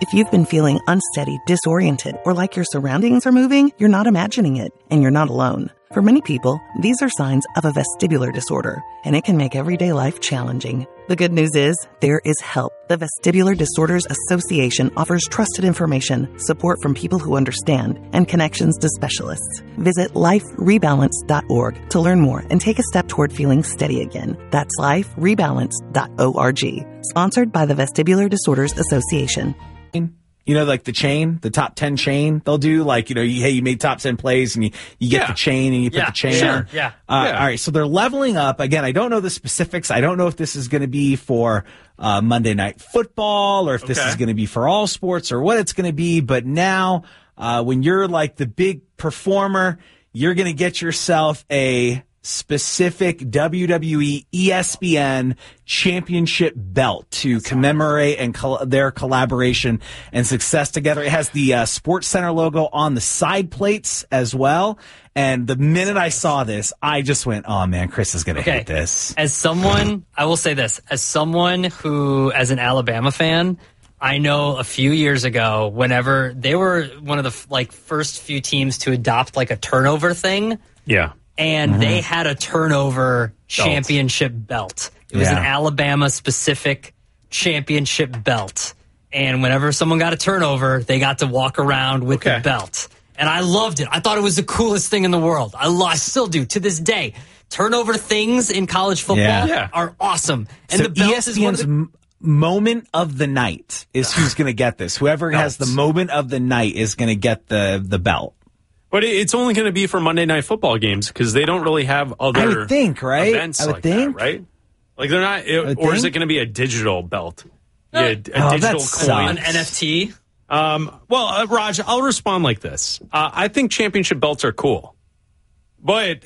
If you've been feeling unsteady, disoriented, or like your surroundings are moving, you're not imagining it, and you're not alone. For many people, these are signs of a vestibular disorder, and it can make everyday life challenging. The good news is, there is help. The Vestibular Disorders Association offers trusted information, support from people who understand, and connections to specialists. Visit liferebalance.org to learn more and take a step toward feeling steady again. That's liferebalance.org. Sponsored by the Vestibular Disorders Association. You know, like the chain, the top 10 chain, they'll do like, you know, you made top 10 plays and you get the chain and you put the chain on. All right. So they're leveling up. Again, I don't know the specifics. I don't know if this is going to be for Monday Night Football or if this is going to be for all sports or what it's going to be. But now, when you're like the big performer, you're going to get yourself a specific WWE ESPN championship belt to commemorate and their collaboration and success together. It has the Sports Center logo on the side plates as well. And the minute I saw this, I just went, oh man, Chris is going to hate this. As someone, I will say this, as someone who, as an Alabama fan, I know a few years ago, whenever they were one of the first few teams to adopt like a turnover thing. Yeah. And they had a turnover championship belt. It was an Alabama-specific championship belt. And whenever someone got a turnover, they got to walk around with the belt. And I loved it. I thought it was the coolest thing in the world. I still do, to this day. Turnover things in college football are awesome. And so the belt ESPN's is moment of the night is who's going to get this. Whoever has the moment of the night is going to get the belt. But it's only going to be for Monday Night Football games because they don't really have other I would think, right? events like that, right? Like they're not, or is it going to be a digital belt? A digital coin? An NFT? Well, Raj, I'll respond like this. I think championship belts are cool, but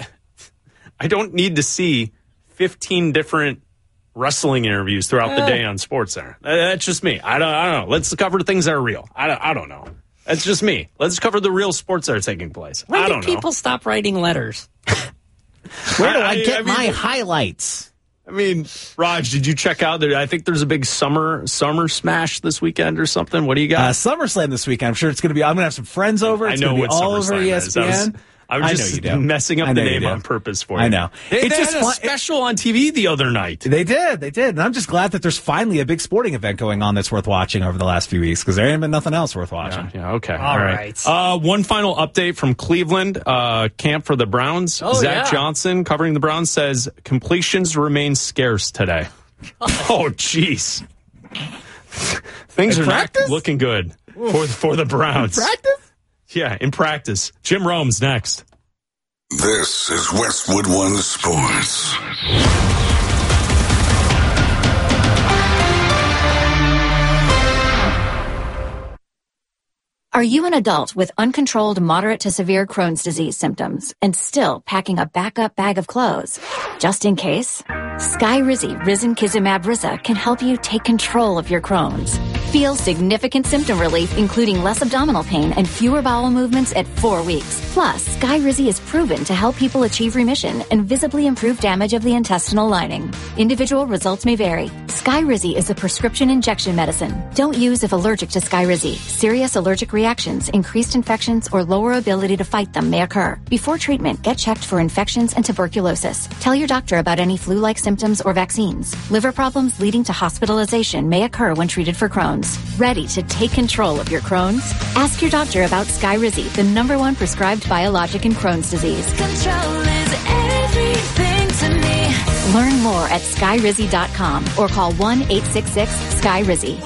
I don't need to see 15 different wrestling interviews throughout the day on SportsCenter. That's just me. I don't know. Let's cover things that are real. I don't know. That's just me. Let's cover the real sports that are taking place. When did people stop writing letters? Where do I get my highlights? I mean, Raj, did you check out there? I think there's a big summer smash this weekend or something. What do you got? SummerSlam this weekend. I'm sure it's going to be. I'm going to have some friends over. It's going to be all over ESPN. I'm just messing up the name on purpose for you. I know. They had a special on TV the other night. They did. And I'm just glad that there's finally a big sporting event going on that's worth watching over the last few weeks because there ain't been nothing else worth watching. Yeah, okay. All right. One final update from Cleveland, camp for the Browns. Zach Johnson, covering the Browns, says completions remain scarce today. Oh, jeez. Things are not looking good for the Browns. Practice? Yeah, in practice. Jim Rome's next. This is Westwood One Sports. Are you an adult with uncontrolled moderate to severe Crohn's disease symptoms and still packing a backup bag of clothes? Just in case, Skyrizi Risankizumab Riza can help you take control of your Crohn's. Feel significant symptom relief, including less abdominal pain and fewer bowel movements at 4 weeks. Plus, Skyrizi is proven to help people achieve remission and visibly improve damage of the intestinal lining. Individual results may vary. Skyrizi is a prescription injection medicine. Don't use if allergic to Skyrizi. Serious allergic reactions, increased infections, or lower ability to fight them may occur. Before treatment, get checked for infections and tuberculosis. Tell your doctor about any flu-like symptoms or vaccines. Liver problems leading to hospitalization may occur when treated for Crohn's. Ready to take control of your Crohn's? Ask your doctor about Skyrizi, the #1 prescribed biologic in Crohn's disease. Control is everything to me. Learn more at skyrizi.com or call 1-866-SKYRIZI.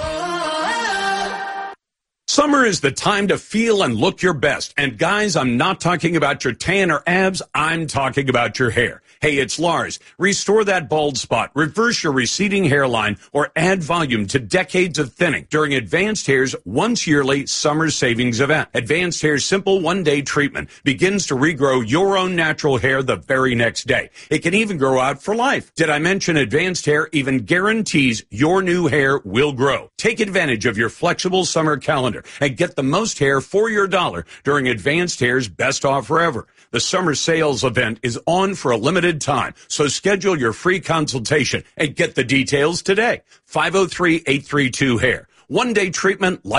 Summer is the time to feel and look your best. And guys, I'm not talking about your tan or abs. I'm talking about your hair. Hey, it's Lars. Restore that bald spot, reverse your receding hairline, or add volume to decades of thinning during Advanced Hair's once-yearly summer savings event. Advanced Hair's simple one-day treatment begins to regrow your own natural hair the very next day. It can even grow out for life. Did I mention Advanced Hair even guarantees your new hair will grow? Take advantage of your flexible summer calendar and get the most hair for your dollar during Advanced Hair's best offer ever. The summer sales event is on for a limited time, so schedule your free consultation and get the details today. 503-832-HAIR. One-day treatment.